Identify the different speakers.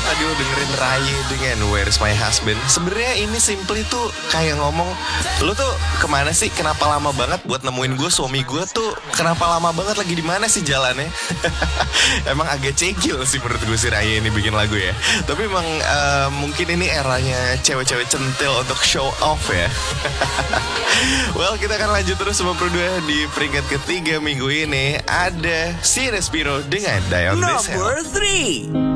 Speaker 1: tadi lo dengerin Raya dengan Where's My Husband. Sebenarnya ini simply tuh kayak ngomong, lo tuh kemana sih? Kenapa lama banget buat nemuin gue? Suami gue tuh kenapa lama banget, lagi di mana sih jalannya? Emang agak cekil sih menurut gue si Raya ini bikin lagu ya. Tapi emang mungkin ini eranya cewek-cewek centil untuk show off ya. Well, kita akan lanjut terus sama berdua. Di peringkat ketiga minggu ini ada si Respiro dengan Die On This Hell.
Speaker 2: Number 3.